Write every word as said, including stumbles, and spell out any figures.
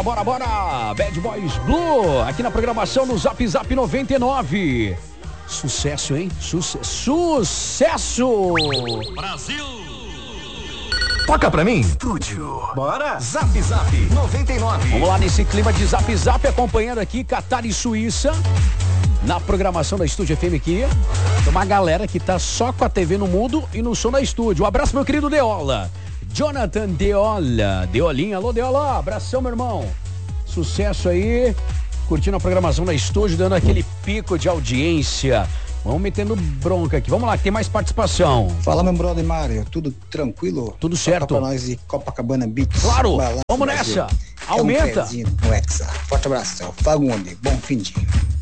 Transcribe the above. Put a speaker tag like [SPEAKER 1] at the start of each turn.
[SPEAKER 1] bora, bora, bora! Bad Boys Blue, aqui na programação no Zap Zap noventa e nove. Sucesso, hein? Suce- Sucesso!
[SPEAKER 2] Brasil!
[SPEAKER 3] Toca pra mim. Estúdio. Bora. Zap Zap noventa e nove.
[SPEAKER 1] Vamos lá nesse clima de Zap Zap, acompanhando aqui Catar e Suíça. Na programação da Estúdio F M aqui. Tem uma galera que tá só com a T V no mudo e no som da estúdio. Um abraço, meu querido Deola. Jonathan Deola. Deolinha, alô Deola. Abração, meu irmão. Sucesso aí. Curtindo a programação da estúdio, dando aquele pico de audiência. Vamos metendo bronca aqui. Vamos lá, que tem mais participação.
[SPEAKER 4] Fala, meu brother Mário. Tudo tranquilo?
[SPEAKER 1] Tudo certo.
[SPEAKER 4] Toca pra nós de Copacabana Beats.
[SPEAKER 1] Claro.
[SPEAKER 4] Vai lá,
[SPEAKER 1] Vamos
[SPEAKER 4] Brasil.
[SPEAKER 1] nessa. Aumenta.
[SPEAKER 4] É um pezinho no Hexa. Forte abraço. Fagunde. Bom fim de.